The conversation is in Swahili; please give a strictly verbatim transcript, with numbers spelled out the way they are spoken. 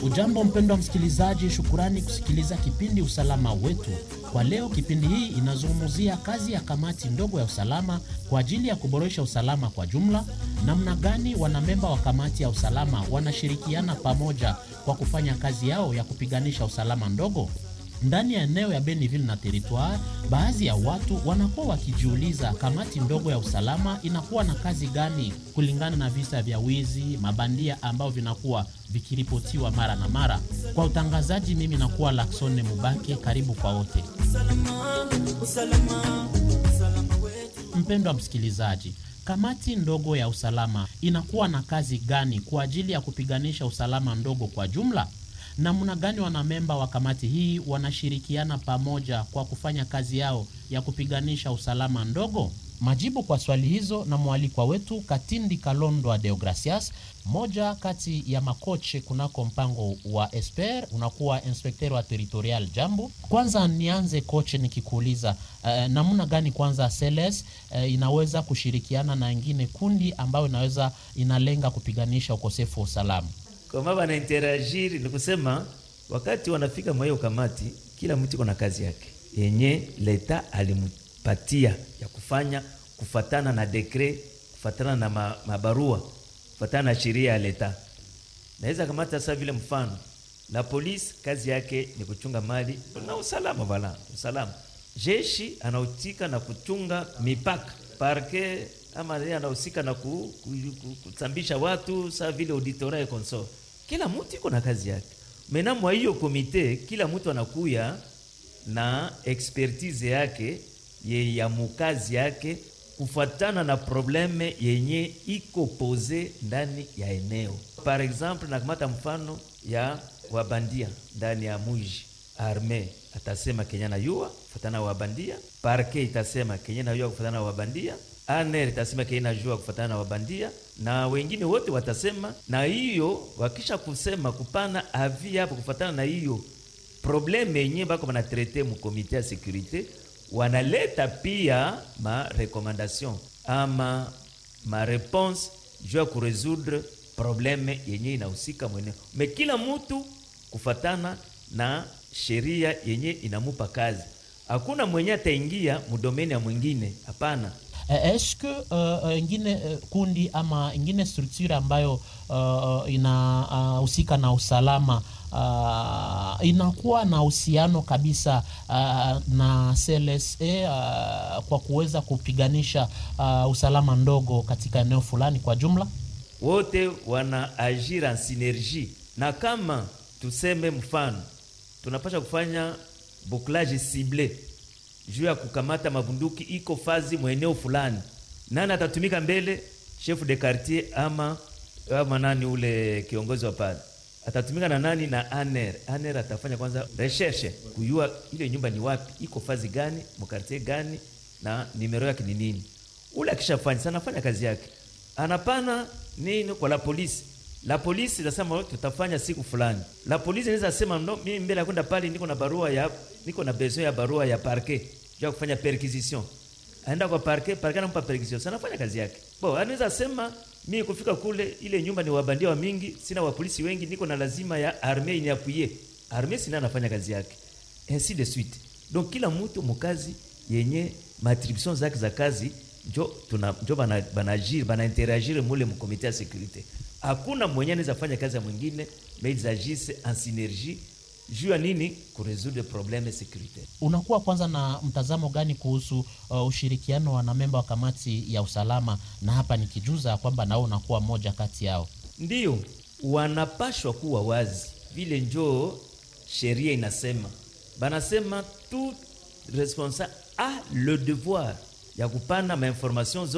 Ujambo mpendwa msikilizaji, shukurani kusikiliza kipindi Usalama Wetu. Kwa leo kipindi hii inazungumzia kazi ya kamati ndogo ya usalama kwa ajili ya kuboresha usalama kwa jumla, namna gani wanamemba wa kamati ya usalama wanashirikiana pamoja kwa kufanya kazi yao ya kupiganisha usalama ndogo. Ndani ya eneo ya Beniville na Territoire, baadhi ya watu wanakuwa wakijiuliza kamati ndogo ya usalama inakuwa na kazi gani kulingana na visa vya wizi, mabandia ambao vinakuwa vikiripotiwa mara na mara. Kwa utangazaji, mimi nakuwa Laksone Mubake, karibu kwa wote. Mpendwa msikilizaji, kamati ndogo ya usalama inakuwa na kazi gani kwa ajili ya kupiganisha usalama ndogo kwa jumla? Namna gani wanamemba wa kamati hii wanashirikiana pamoja kwa kufanya kazi yao ya kupiganisha usalama ndogo? Majibu kwa swali hizo na mwalikwa wetu Katindi Kalondwa Deogracias, moja kati ya makoche kunako mpango wa Esper, unakuwa inspecteur wa territorial. Jambo. Kwanza nianze koche nikikuuliza uh, namna gani kwanza Seles uh, inaweza kushirikiana na wengine kundi ambayo inaweza inalenga kupiganisha ukosefu wa usalama? Kama wana interagir ni kusema wakati wanafika mwa hiyo kamati, kila mtu kuna kazi yake yenye leta alimpatia ya kufanya kufatana na dekret, kufatana na ma, mabarua, kufatana na sheria ya leta. Naweza kamata sasa vile mfano, la polisi kazi yake ni kuchunga mali na usalama, wala usalama. Jeshi anahusika na kuchunga mipaka, parke ama yeye anahusika na ku, ku, ku, kutambisha watu saa vile auditora et consort. Kila mtu iko na kazi yake. Mena mwa hiyo komite, kila mtu anakuya na expertise yake ye ya mukazi yake kufuatana na probleme yenye iko pose ndani ya eneo. Par exemple, nakamata mfano ya wabandia ndani ya muji. Arme atasema Kenya na yua kufuatana na wabandia, parke itasema Kenya na yua kufuatana na wabandia, aner itasema Kenya na yua kufuatana na wabandia, na wengine wote watasema. Na hiyo wakisha kusema kupana avi hapo kufuatana na hiyo probleme yenye bako bana traiter mu comité ya sécurité, wanaleta pia ma recommandation ama ma réponse juu ku résoudre probleme yenye inahusika mwenyewe. Me kila mtu kufuatana na sheria yenye inamupa kazi. Hakuna mwenye ataingia mudomeni ya mwingine, hapana. Est-ce que uh, ingine uh, kundi ama ingine structure ambayo uh, inahusika uh, na usalama uh, inakuwa na uhusiano kabisa uh, na C L S A uh, kwa kuweza kupiganisha uh, usalama ndogo katika eneo fulani kwa jumla? Wote wana agir en synergie. Na kama tuseme mfano tunapaswa kufanya bouclage ciblé juu ya kukamata mabunduki iko fazi mweneo fulani, nani atatumika mbele? Chef de quartier ama ama nani ule kiongozi wa pale atatumika na nani? Na aner. Aner atafanya kwanza recherche kujua ile nyumba ni wapi, iko fazi gani, mu quartier gani, na numero yake ni nini. Ule akishafanya sana fanya kazi yake, anapana nini kwa la polisi. La polisi inasema tutafanya siku fulani. La polisi inaweza sema no, mimi mbele ya kwenda pale niko na barua ya niko na besoin ya barua ya parquet ya kufanya perquisition. Aenda kwa parquet, parquet anampa perquisition. Sana fanya kazi yake. Bo, anaweza sema mimi kufika kule ile nyumba ni wabandia wa mingi, sina wa polisi wengi, niko na lazima ya armée iniapuye. Armée sina anafanya kazi yake. Ainsi de suite. Donc kila mtu mkazi yenye matribution zake za kazi njo tuna njo bana banajir bana interagir mule mu comité ya sécurité. Hakuna mwenye anaweza fanya kazi ya mwingine, mais ils agissent en synergie juu ya nini? Ku résoudre problème sécurité. Unakuwa kwanza na mtazamo gani kuhusu uh, ushirikiano wa memba wa kamati ya usalama? Na hapa nikijuza kwamba nao unakuwa moja kati yao. Ndiyo, wanapashwa kuwa wazi vile njoo sheria inasema. Banasema tout responsable a le devoir ya kupana ma information